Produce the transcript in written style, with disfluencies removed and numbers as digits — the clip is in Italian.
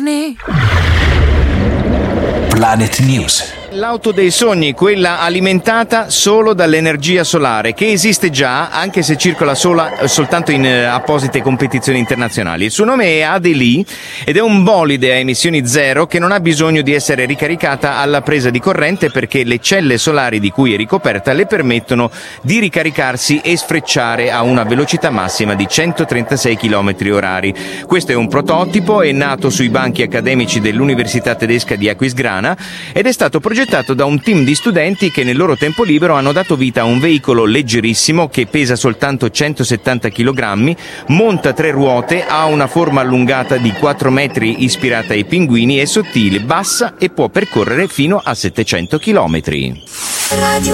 Planet News. L'auto dei sogni, quella alimentata solo dall'energia solare, che esiste già, anche se circola soltanto in apposite competizioni internazionali. Il suo nome è Adelie ed è un bolide a emissioni zero che non ha bisogno di essere ricaricata alla presa di corrente perché le celle solari di cui è ricoperta le permettono di ricaricarsi e sfrecciare a una velocità massima di 136 km/h. Questo è un prototipo, è nato sui banchi accademici dell'Università tedesca di Aquisgrana ed è stato progettato da un team di studenti che nel loro tempo libero hanno dato vita a un veicolo leggerissimo che pesa soltanto 170 kg, monta 3 ruote, ha una forma allungata di 4 metri ispirata ai pinguini, è sottile, bassa e può percorrere fino a 700 km.